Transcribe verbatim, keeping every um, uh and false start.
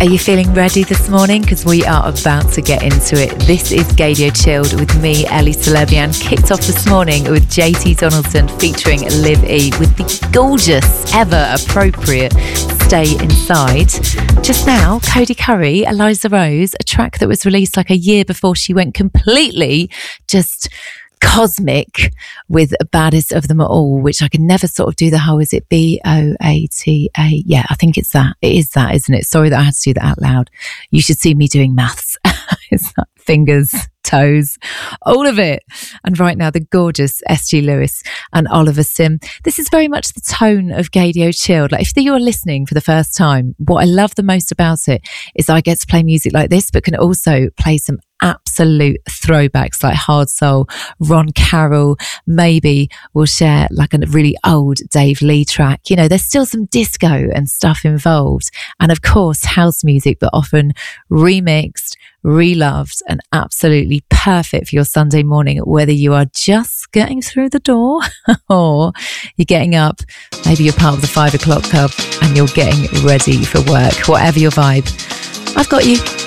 Are you feeling ready this morning? Because we are about to get into it. This is Gaydio Chilled with me, Ellie Celebian. Kicked off this morning with J T Donaldson featuring Liv E with the gorgeous, ever appropriate Stay Inside. Just now, Cody Curry, Eliza Rose, a track that was released like a year before she went completely just cosmic with Baddest of Them All, which I can never sort of do the whole, is it B O A T A? Yeah, I think it's that. It is that, isn't it? Sorry that I had to do that out loud. You should see me doing maths. It's like fingers, toes, all of it. And right now, the gorgeous S G Lewis and Oliver Sim. This is very much the tone of Gaydio Chilled. Like, if you're listening for the first time, what I love the most about it is I get to play music like this, but can also play some absolute throwbacks like Hard Soul, Ron Carroll. Maybe we'll share like a really old Dave Lee track. You know, there's still some disco and stuff involved. And of course, house music, but often remixed, reloved, and absolutely perfect for your Sunday morning, whether you are just getting through the door or you're getting up, maybe you're part of the five o'clock club and you're getting ready for work. Whatever your vibe, I've got you.